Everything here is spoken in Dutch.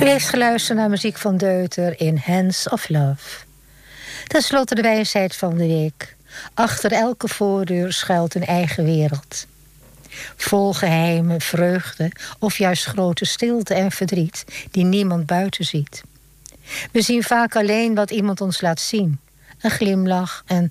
U heeft geluisterd naar muziek van Deuter in Hands of Love. Ten slotte de wijsheid van de week. Achter elke voordeur schuilt een eigen wereld. Vol geheimen, vreugde of juist grote stilte en verdriet die niemand buiten ziet. We zien vaak alleen wat iemand ons laat zien. Een glimlach, een